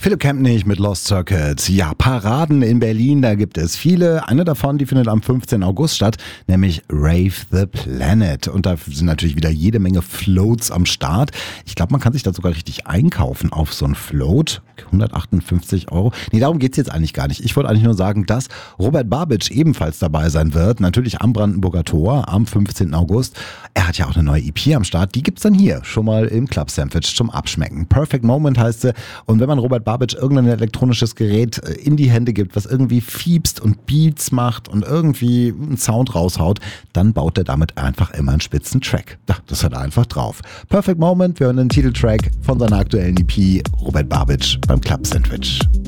Philipp Kempnich mit Lost Circuit. Ja, Paraden in Berlin, da gibt es viele. Eine davon, die findet am 15. August statt, nämlich Rave the Planet. Und da sind natürlich wieder jede Menge Floats am Start. Ich glaube, man kann sich da sogar richtig einkaufen auf so einen Float. 158 €. Nee, darum geht's jetzt eigentlich gar nicht. Ich wollte eigentlich nur sagen, dass Robert Babic ebenfalls dabei sein wird. Natürlich am Brandenburger Tor am 15. August. Er hat ja auch eine neue EP am Start. Die gibt's dann hier schon mal im Club Sandwich zum Abschmecken. Perfect Moment heißt sie. Und wenn man Robert Babic irgendein elektronisches Gerät in die Hände gibt, was irgendwie fiepst und Beats macht und irgendwie einen Sound raushaut, dann baut er damit einfach immer einen spitzen Track. Das hat er einfach drauf. Perfect Moment, wir hören den Titeltrack von seiner aktuellen EP Robert Babic beim Club Sandwich.